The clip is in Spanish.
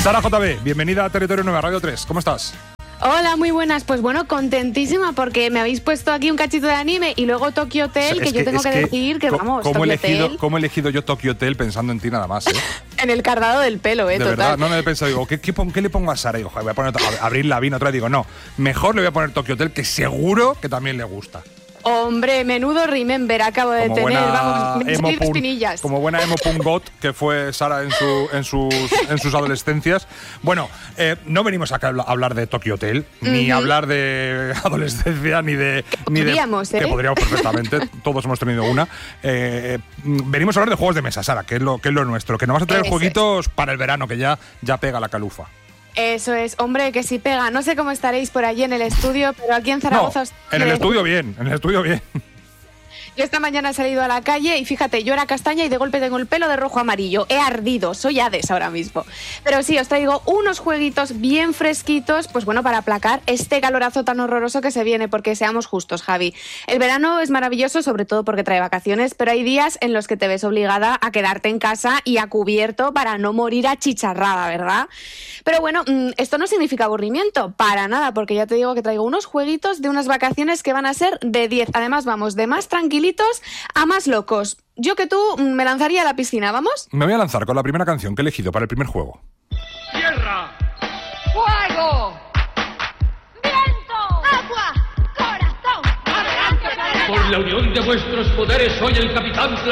Sara JB, bienvenida a Territorio 9, Radio 3. ¿Cómo estás? Hola, muy buenas. Pues bueno, contentísima porque me habéis puesto aquí un cachito de anime y luego Tokyo Hotel, o sea, yo tengo que decir que vamos, ¿cómo Tokyo he elegido yo Tokyo Hotel pensando en ti nada más, En el cardado del pelo, de total. verdad, no he pensado, digo, ¿qué le pongo a Sara? Digo, voy a poner a Abril Lavigne otra vez. Digo, no, mejor le voy a poner Tokyo Hotel, que seguro que también le gusta. Hombre, menudo remember acabo de tener, vamos, mis espinillas. Como buena emo.got que fue Sara en sus adolescencias. Bueno, no venimos acá a hablar de Tokyo Hotel, ni a hablar de adolescencia, ni de... Que podríamos perfectamente, todos hemos tenido una. Venimos a hablar de juegos de mesa, Sara, que es lo nuestro, que nos vas a traer jueguitos para el verano, que ya pega la calufa. Eso es, hombre, que sí pega. No sé cómo estaréis por allí en el estudio, pero aquí en Zaragoza... No, en el estudio bien. Yo esta mañana he salido a la calle y fíjate, yo era castaña y de golpe tengo el pelo de rojo amarillo. He ardido, soy Hades ahora mismo. Pero sí, os traigo unos jueguitos bien fresquitos, pues bueno, para aplacar este calorazo tan horroroso que se viene, porque seamos justos, Javi. El verano es maravilloso, sobre todo porque trae vacaciones, pero hay días en los que te ves obligada a quedarte en casa y a cubierto para no morir achicharrada, ¿verdad? Pero bueno, esto no significa aburrimiento, para nada, porque ya te digo que traigo unos jueguitos de unas vacaciones que van a ser de 10. Además, vamos de más tranquilitos a más locos. Yo que tú me lanzaría a la piscina, ¿vamos? Me voy a lanzar con la primera canción que he elegido para el primer juego. ¡Tierra! ¡Fuego! ¡Viento! ¡Agua! ¡Corazón! ¡Adelante, planeta! Por la unión de vuestros poderes soy el capitán